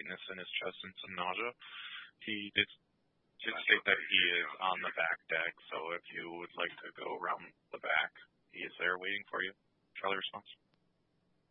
tightness in his chest and some nausea. He did state that he is on the back deck, so if you would like to go around the back, he is there waiting for you. Charlie response.